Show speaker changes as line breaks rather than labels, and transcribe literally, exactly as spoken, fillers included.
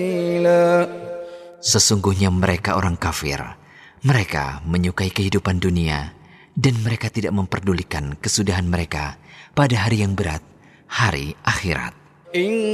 Sesungguhnya mereka orang kafir. Mereka menyukai kehidupan dunia dan mereka tidak memperdulikan kesudahan mereka pada hari yang berat, hari akhirat.